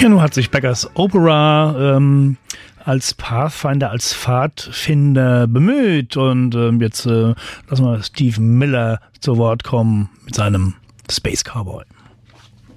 Ja, nun hat sich Beggars Opera als Pathfinder, als Pfadfinder bemüht und jetzt lassen wir Steve Miller zu Wort kommen mit seinem Space Cowboy.